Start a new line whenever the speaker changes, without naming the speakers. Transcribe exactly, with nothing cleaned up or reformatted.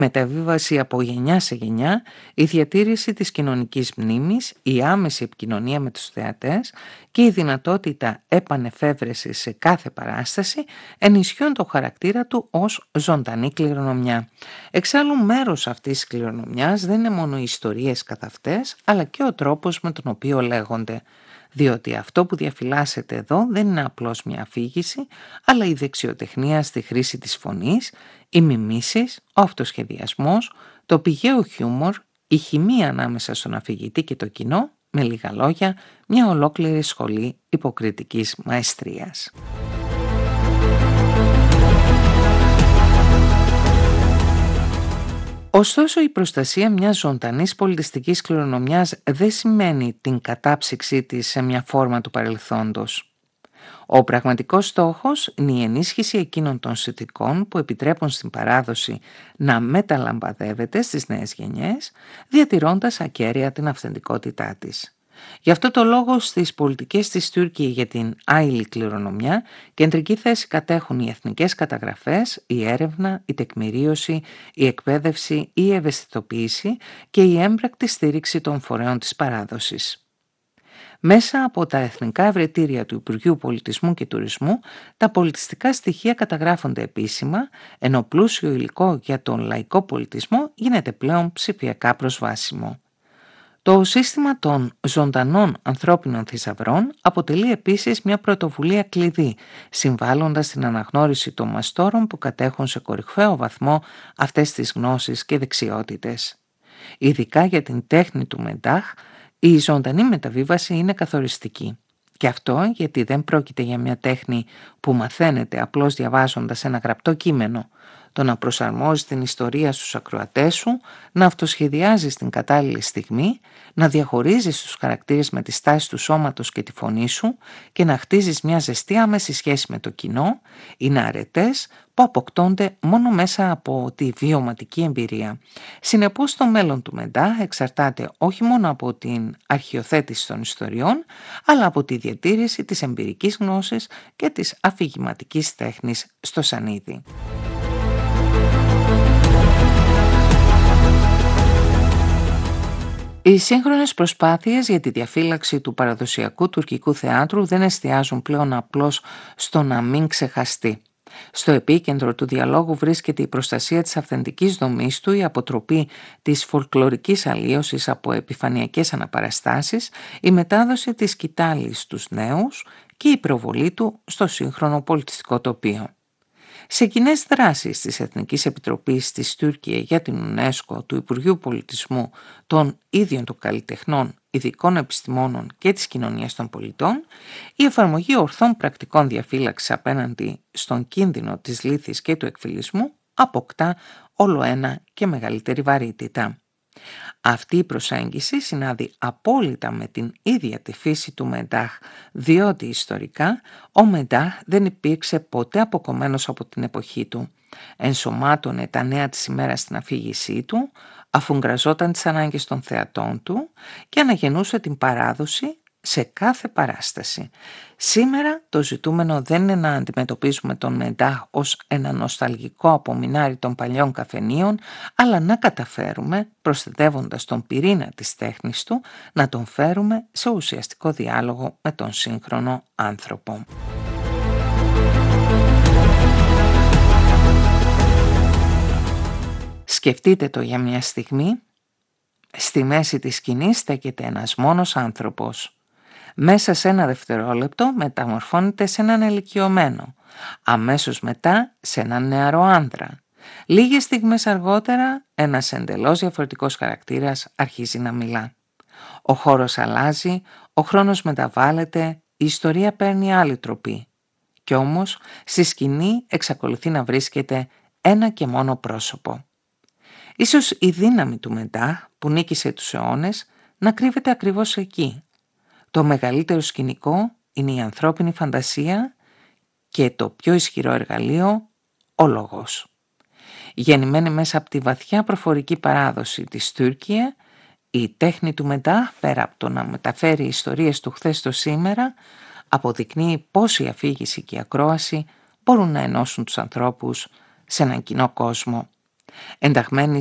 Μεταβίβαση από γενιά σε γενιά, η διατήρηση της κοινωνικής μνήμης, η άμεση επικοινωνία με τους θεατές και η δυνατότητα επανεφεύρεσης σε κάθε παράσταση ενισχύουν το χαρακτήρα του ως ζωντανή κληρονομιά. Εξάλλου, μέρος αυτής της κληρονομιάς δεν είναι μόνο οι ιστορίες καθ' αυτές, αλλά και ο τρόπος με τον οποίο λέγονται. Διότι αυτό που διαφυλάσσεται εδώ δεν είναι απλώς μια αφήγηση, αλλά η δεξιοτεχνία στη χρήση της φωνής, οι μιμήσεις, ο αυτοσχεδιασμός, το πηγαίο χιούμορ, η χημεία ανάμεσα στον αφηγητή και το κοινό, με λίγα λόγια, μια ολόκληρη σχολή υποκριτικής μαεστρίας. Ωστόσο, η προστασία μιας ζωντανής πολιτιστικής κληρονομιάς δεν σημαίνει την κατάψυξή της σε μια φόρμα του παρελθόντος. Ο πραγματικός στόχος είναι η ενίσχυση εκείνων των συνθηκών που επιτρέπουν στην παράδοση να μεταλαμπαδεύεται στις νέες γενιές, διατηρώντας ακέραια την αυθεντικότητά της. Γι' αυτό το λόγο στις πολιτικές της Τουρκία για την άειλη κληρονομιά κεντρική θέση κατέχουν οι εθνικές καταγραφές, η έρευνα, η τεκμηρίωση, η εκπαίδευση, η ευαισθητοποίηση και η έμπρακτη στήριξη των φορέων της παράδοσης. Μέσα από τα εθνικά ευρετήρια του Υπουργείου Πολιτισμού και Τουρισμού, τα πολιτιστικά στοιχεία καταγράφονται επίσημα, ενώ πλούσιο υλικό για τον λαϊκό πολιτισμό γίνεται πλέον ψηφιακά προσβάσιμο. Το σύστημα των ζωντανών ανθρώπινων θησαυρών αποτελεί επίσης μια πρωτοβουλία κλειδί, συμβάλλοντας στην αναγνώριση των μαστόρων που κατέχουν σε κορυφαίο βαθμό αυτές τις γνώσεις και δεξιότητες. Ειδικά για την τέχνη του Μεντάχ, η ζωντανή μεταβίβαση είναι καθοριστική. Και αυτό γιατί δεν πρόκειται για μια τέχνη που μαθαίνεται απλώς διαβάζοντας ένα γραπτό κείμενο. Το να προσαρμόζεις την ιστορία στους ακροατές σου, να αυτοσχεδιάζεις την κατάλληλη στιγμή, να διαχωρίζεις τους χαρακτήρες με τη στάση του σώματος και τη φωνή σου και να χτίζεις μια ζεστή άμεση σχέση με το κοινό, είναι αρετές που αποκτώνται μόνο μέσα από τη βιωματική εμπειρία. Συνεπώς, το μέλλον του Μεντάχ εξαρτάται όχι μόνο από την αρχιοθέτηση των ιστοριών, αλλά από τη διατήρηση της εμπειρικής γνώσης και της αφηγηματικής τέχνης στο σανίδι. Οι σύγχρονες προσπάθειες για τη διαφύλαξη του παραδοσιακού τουρκικού θεάτρου δεν εστιάζουν πλέον απλώς στο να μην ξεχαστεί. Στο επίκεντρο του διαλόγου βρίσκεται η προστασία της αυθεντικής δομής του, η αποτροπή της φολκλωρικής αλλίωσης από επιφανειακές αναπαραστάσεις, η μετάδοση της σκητάλης στους νέους και η προβολή του στο σύγχρονο πολιτιστικό τοπίο. Σε κοινές δράσεις της Εθνικής Επιτροπής της Τουρκία για την UNESCO, του Υπουργείου Πολιτισμού, των ίδιων των καλλιτεχνών, ειδικών επιστημόνων και της κοινωνίας των πολιτών, η εφαρμογή ορθών πρακτικών διαφύλαξης απέναντι στον κίνδυνο της λύθης και του εκφυλισμού αποκτά όλο ένα και μεγαλύτερη βαρύτητα. Αυτή η προσέγγιση συνάδει απόλυτα με την ίδια τη φύση του Μεντάχ, διότι ιστορικά ο Μεντάχ δεν υπήρξε ποτέ αποκομμένος από την εποχή του. Ενσωμάτωνε τα νέα της ημέρας στην αφήγησή του, αφουγκραζόταν τις ανάγκες των θεατών του και αναγεννούσε την παράδοση σε κάθε παράσταση. Σήμερα το ζητούμενο δεν είναι να αντιμετωπίζουμε τον Μεντάχ ως ένα νοσταλγικό απομεινάρι των παλιών καφενείων, αλλά να καταφέρουμε, προστατεύοντας τον πυρήνα της τέχνης του, να τον φέρουμε σε ουσιαστικό διάλογο με τον σύγχρονο άνθρωπο. Σκεφτείτε το για μια στιγμή. Στη μέση της σκηνής στέκεται ένας μόνος άνθρωπος. Μέσα σε ένα δευτερόλεπτο μεταμορφώνεται σε έναν ηλικιωμένο. Αμέσως μετά σε έναν νεαρό άνδρα. Λίγες στιγμές αργότερα ένας εντελώς διαφορετικός χαρακτήρας αρχίζει να μιλά. Ο χώρος αλλάζει, ο χρόνος μεταβάλλεται, η ιστορία παίρνει άλλη τροπή. Κι όμως στη σκηνή εξακολουθεί να βρίσκεται ένα και μόνο πρόσωπο. Ίσως η δύναμη του Μεντάχ που νίκησε τους αιώνες να κρύβεται ακριβώς εκεί. Το μεγαλύτερο σκηνικό είναι η ανθρώπινη φαντασία και το πιο ισχυρό εργαλείο, ο λόγος. Γεννημένη μέσα από τη βαθιά προφορική παράδοση της Τουρκία, η τέχνη του Μεντάχ, πέρα από το να μεταφέρει ιστορίες του χθες στο σήμερα, αποδεικνύει πώς η αφήγηση και η ακρόαση μπορούν να ενώσουν τους ανθρώπους σε έναν κοινό κόσμο. Ενταγμένη